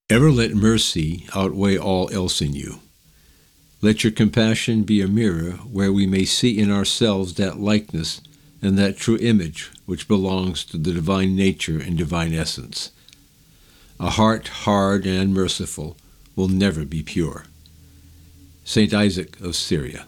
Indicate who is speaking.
Speaker 1: Ever let mercy outweigh all else in you. Let your compassion be a mirror where we may see in ourselves that likeness and that true image which belongs to the divine nature and divine essence. A heart hard and unmerciful will never be pure. Saint Isaac of Syria.